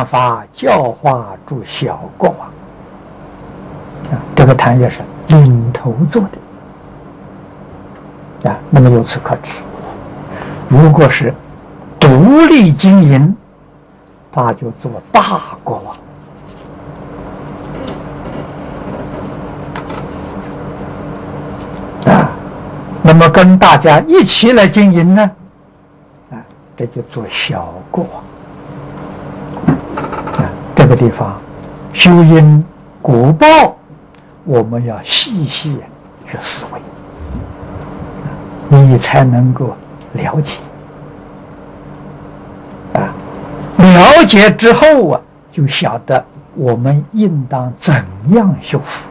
办法教化诸小国王。这个谭岳是领头做的那么由此可知，如果是独立经营，他就做大国王那么跟大家一起来经营呢这就做小国王这个地方修因果报，我们要细细去思维，你才能够了解了解之后就晓得我们应当怎样修福。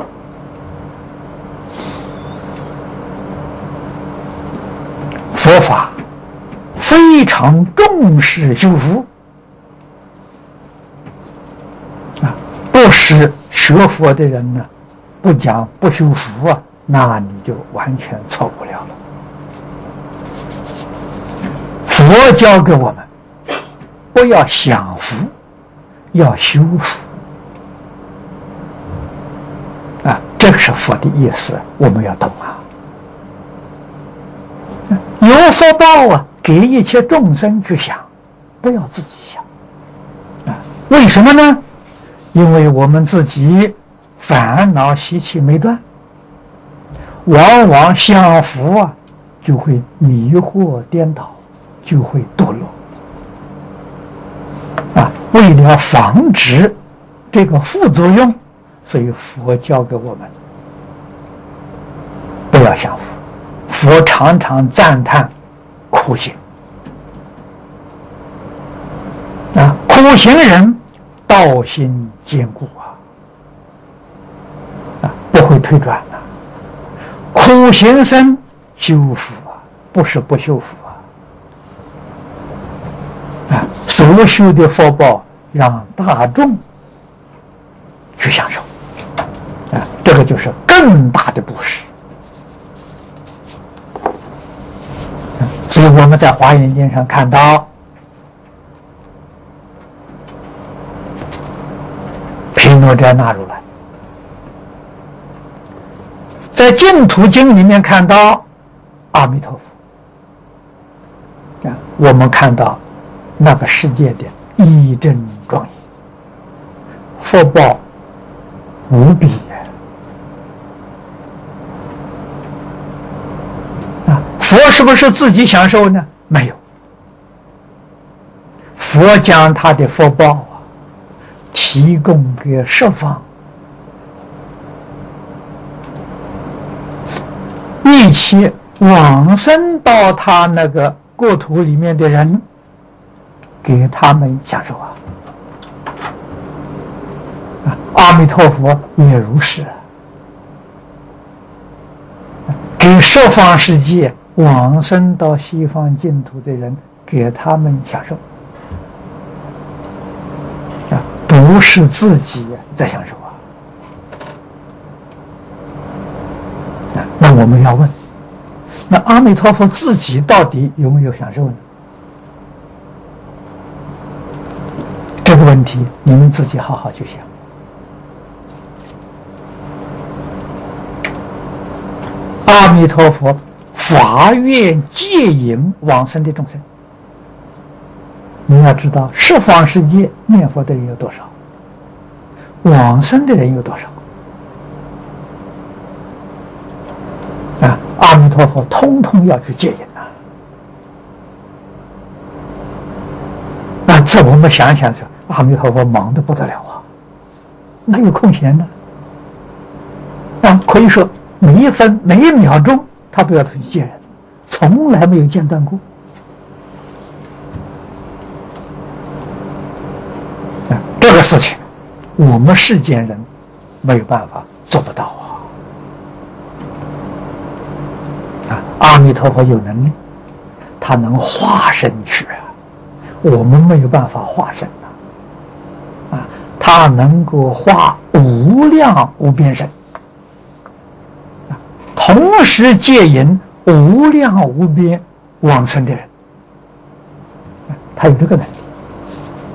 佛法非常重视修福不使学佛的人呢，不讲不修福那你就完全错不了了。佛教给我们不要享福，要修福这个是佛的意思，我们要懂有福报给一切众生去想，不要自己想为什么呢？因为我们自己烦恼习气没断，往往享福就会迷惑颠倒，就会堕落为了防止这个副作用，所以佛教给我们不要享福。佛常常赞叹苦行苦行人道心坚固不会退转苦行僧修福不是不修福所修的福报让大众去享受这个就是更大的布施。所以我们在《华严经》上看到毗卢遮那如来，在《净土经》里面看到阿弥陀佛我们看到那个世界的义正庄严，福报无比佛是不是自己享受呢？没有，佛将他的福报提供给十方一起往生到他那个国土里面的人，给他们享受阿弥陀佛也如是给十方世界往生到西方净土的人，给他们享受不是自己在享受那我们要问，那阿弥陀佛自己到底有没有享受呢？这个问题你们自己好好去想。阿弥陀佛发愿戒引往生的众生，你要知道十方世界念佛的人有多少，往生的人有多少阿弥陀佛通通要去戒引这我们想想说，阿弥陀佛忙得不得了哪有空闲的可以说每一分每一秒钟他都要去见人，从来没有间断过这个事情我们世间人没有办法做不到阿弥陀佛有能力，他能化身去我们没有办法化身他能够化无量无边身同时戒引无量无边往生的人他有这个能力